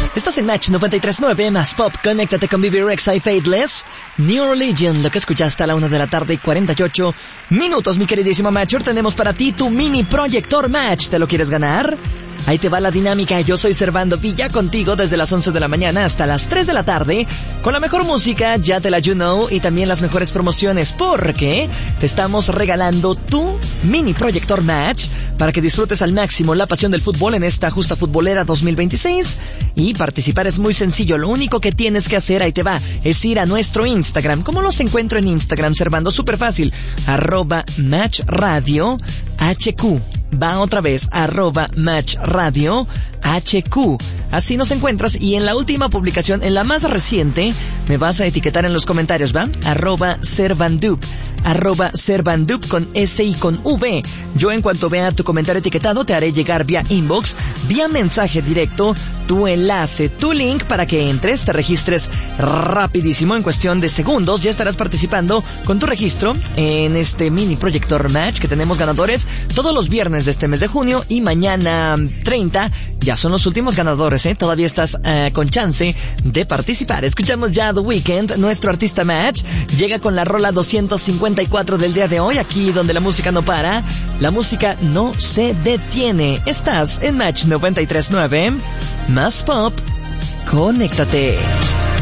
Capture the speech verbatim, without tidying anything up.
Estás en Match noventa y tres punto nueve más Pop. Conéctate con B B Rexa y Faithless. New Religion, lo que escuchaste a la una de la tarde y cuarenta y ocho minutos, mi queridísimo Matcher. Tenemos para ti tu mini proyector Match. ¿Te lo quieres ganar? Ahí te va la dinámica. Yo soy Servando Villa, contigo desde las once de la mañana hasta las tres de la tarde, con la mejor música, ya te la you know, y también las mejores promociones, porque te estamos regalando tu mini proyector Match para que disfrutes al máximo la pasión del fútbol en esta justa futbolera dos mil veintiséis. Y participar es muy sencillo. Lo único que tienes que hacer, ahí te va, es ir a nuestro Instagram. ¿Cómo los encuentro en Instagram, Servando? Súper fácil. Arroba Match Radio H Q. Va otra vez, arroba Match Radio H Q. Así nos encuentras, y en la última publicación, en la más reciente, me vas a etiquetar en los comentarios, ¿va? Arroba Servandup, arroba Servandup con S y con V. Yo, en cuanto vea tu comentario etiquetado, te haré llegar vía inbox, vía mensaje directo, tu enlace, tu link, para que entres, te registres rapidísimo. En cuestión de segundos ya estarás participando con tu registro en este mini proyector Match, que tenemos ganadores todos los viernes de este mes de junio, y mañana treinta ya son los últimos ganadores, ¿eh? Todavía estás uh, con chance de participar. Escuchamos ya The Weeknd, nuestro artista Match. Llega con la rola doscientos cincuenta y cuatro del día de hoy, aquí donde la música no para, la música no se detiene. Estás en Match noventa y tres punto nueve, más Pop. Conéctate.